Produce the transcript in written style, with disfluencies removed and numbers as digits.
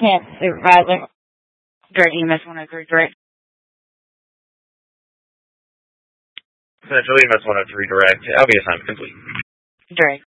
Camp Supervisor. Direct EMS 103 Direct. Central EMS 103 Direct. I'll be assigned complete. Direct.